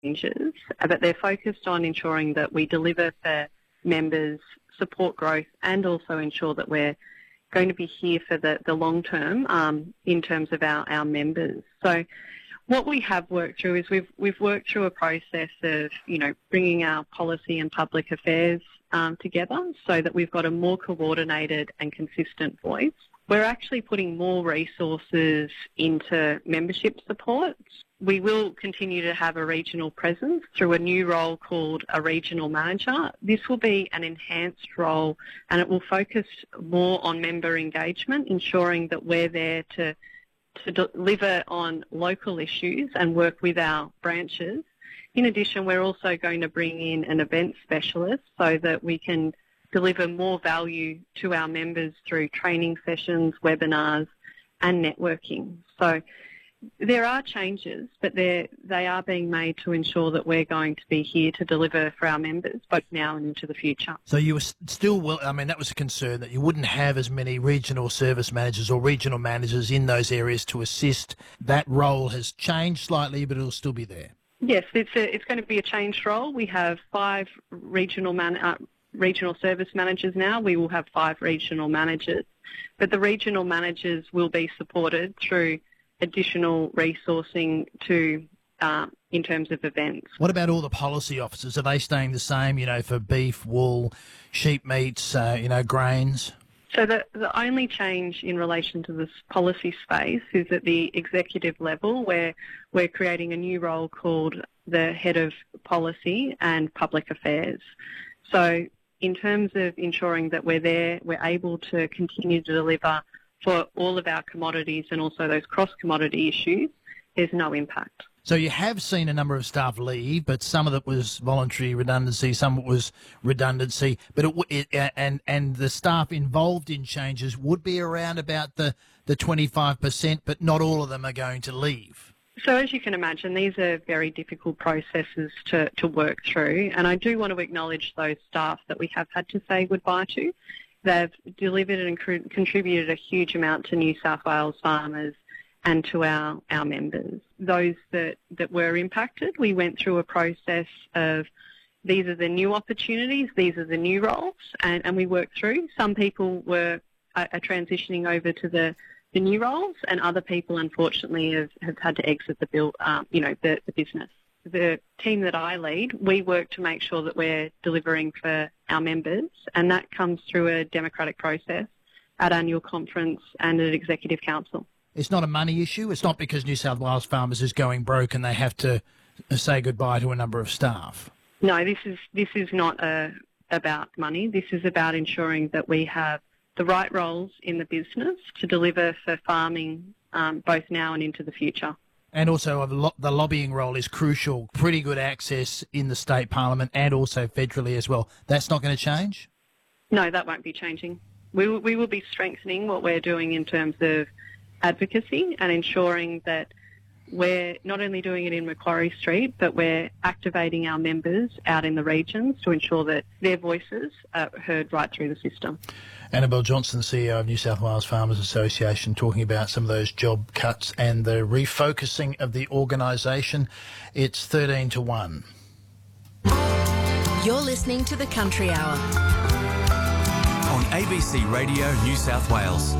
changes, but they're focused on ensuring that we deliver for members, support growth, and also ensure that we're going to be here for the long term in terms of our members. So what we have worked through is we've worked through a process of, bringing our policy and public affairs together so that we've got a more coordinated and consistent voice. We're actually putting more resources into membership support. We will continue to have a regional presence through a new role called a regional manager. This will be an enhanced role and it will focus more on member engagement, ensuring that we're there to deliver on local issues and work with our branches. In addition, we're also going to bring in an event specialist so that we can deliver more value to our members through training sessions, webinars and networking. So there are changes, but they are being made to ensure that we're going to be here to deliver for our members, both now and into the future. So you were still, that was a concern, that you wouldn't have as many regional service managers or regional managers in those areas to assist. That role has changed slightly, but it'll still be there. Yes, it's going to be a changed role. We have 5 regional service managers now. We will have 5 regional managers, but the regional managers will be supported through additional resourcing to in terms of events. What about all the policy officers? Are they staying the same, for beef, wool, sheep meats, grains? So the only change in relation to this policy space is at the executive level, where we're creating a new role called the Head of Policy and Public Affairs. So in terms of ensuring that we're there, we're able to continue to deliver for all of our commodities and also those cross-commodity issues, there's no impact. So you have seen a number of staff leave, but some of it was voluntary redundancy, some of it was redundancy, but and the staff involved in changes would be around about the 25%, but not all of them are going to leave. So as you can imagine, these are very difficult processes to work through, and I do want to acknowledge those staff that we have had to say goodbye to. They've delivered and contributed a huge amount to New South Wales farmers and to our members. Those that were impacted, we went through a process of these are the new opportunities, these are the new roles, and we worked through. Some people are transitioning over to the new roles, and other people, unfortunately, have had to exit the business. The team that I lead, we work to make sure that we're delivering for our members, and that comes through a democratic process at annual conference and at Executive Council. It's not a money issue. It's not because New South Wales Farmers is going broke and they have to say goodbye to a number of staff. No, this is not about money. This is about ensuring that we have the right roles in the business to deliver for farming both now and into the future. And also the lobbying role is crucial. Pretty good access in the state parliament and also federally as well. That's not going to change? No, that won't be changing. We will be strengthening what we're doing in terms of advocacy and ensuring that we're not only doing it in Macquarie Street, but we're activating our members out in the regions to ensure that their voices are heard right through the system. Annabelle Johnson, CEO of New South Wales Farmers Association, talking about some of those job cuts and the refocusing of the organisation. It's 13-1. You're listening to The Country Hour on ABC Radio New South Wales.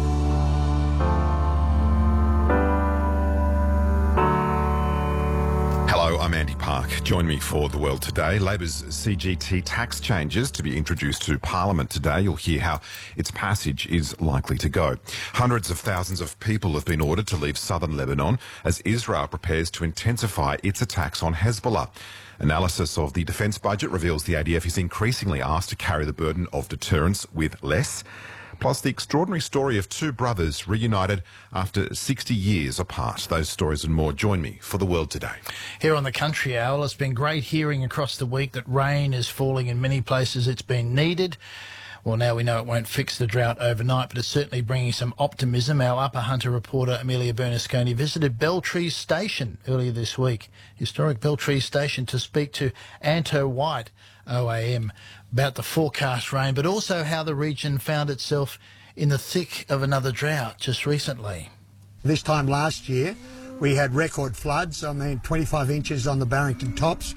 Hello, I'm Andy Park. Join me for The World Today. Labor's CGT tax changes to be introduced to Parliament today. You'll hear how its passage is likely to go. Hundreds of thousands of people have been ordered to leave southern Lebanon as Israel prepares to intensify its attacks on Hezbollah. Analysis of the defence budget reveals the ADF is increasingly asked to carry the burden of deterrence with less. Plus, the extraordinary story of 2 brothers reunited after 60 years apart. Those stories and more. Join me for The World Today. Here on The Country Hour, it's been great hearing across the week that rain is falling in many places. It's been needed. Well, now we know it won't fix the drought overnight, but it's certainly bringing some optimism. Our Upper Hunter reporter, Amelia Bernasconi, visited Belltree Station earlier this week, historic Belltree Station, to speak to Anto White, OAM, about the forecast rain, but also how the region found itself in the thick of another drought just recently. This time last year, we had record floods. 25 inches on the Barrington Tops,